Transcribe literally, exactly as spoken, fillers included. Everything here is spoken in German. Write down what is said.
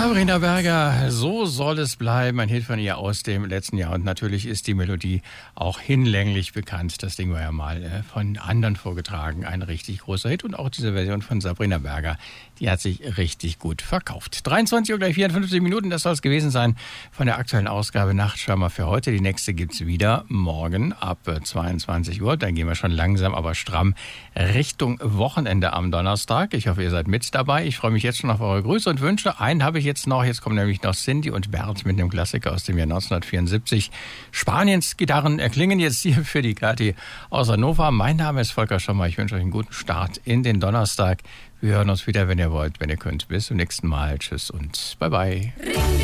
Sabrina Berger, so soll es bleiben. Ein Hit von ihr aus dem letzten Jahr. Und natürlich ist die Melodie auch hinlänglich bekannt. Das Ding war ja mal äh, von anderen vorgetragen. Ein richtig großer Hit. Und auch diese Version von Sabrina Berger, die hat sich richtig gut verkauft. dreiundzwanzig Uhr gleich vierundfünfzig Minuten, das soll es gewesen sein von der aktuellen Ausgabe Nachtschwärmer für heute. Die nächste gibt's wieder morgen ab zweiundzwanzig Uhr. Dann gehen wir schon langsam, aber stramm Richtung Wochenende am Donnerstag. Ich hoffe, ihr seid mit dabei. Ich freue mich jetzt schon auf eure Grüße und Wünsche. Einen habe ich jetzt noch. Jetzt kommen nämlich noch Cindy und Bert mit einem Klassiker aus dem Jahr neunzehnhundertvierundsiebzig. Spaniens Gitarren erklingen jetzt hier für die Kathi aus Hannover. Mein Name ist Volker Schommer. Ich wünsche euch einen guten Start in den Donnerstag. Wir hören uns wieder, wenn ihr wollt, wenn ihr könnt. Bis zum nächsten Mal. Tschüss und bye bye.